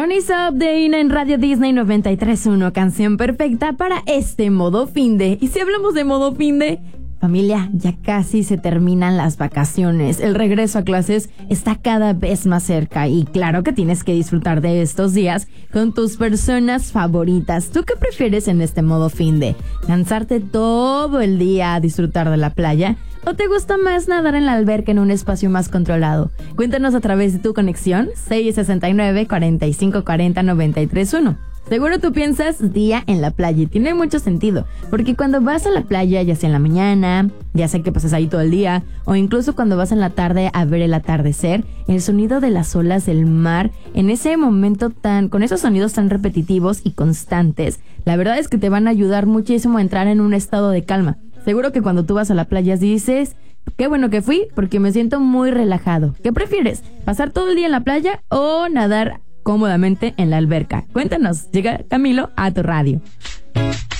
Is Up de Ina en Radio Disney 93.1, canción perfecta para este modo finde. Y si hablamos de modo finde, familia, ya casi se terminan las vacaciones. El regreso a clases está cada vez más cerca y claro que tienes que disfrutar de estos días con tus personas favoritas. ¿Tú qué prefieres en este modo finde? ¿Lanzarte todo el día a disfrutar de la playa? ¿O te gusta más nadar en la alberca en un espacio más controlado? Cuéntanos a través de tu conexión 669-4540-931. Seguro tú piensas día en la playa y tiene mucho sentido, porque cuando vas a la playa, ya sea en la mañana, ya sea que pasas ahí todo el día, o incluso cuando vas en la tarde a ver el atardecer, el sonido de las olas del mar, en ese momento con esos sonidos tan repetitivos y constantes, la verdad es que te van a ayudar muchísimo a entrar en un estado de calma. Seguro que cuando tú vas a la playa dices, qué bueno que fui porque me siento muy relajado. ¿Qué prefieres? ¿Pasar todo el día en la playa o nadar cómodamente en la alberca? Cuéntanos, llega Camilo a tu radio.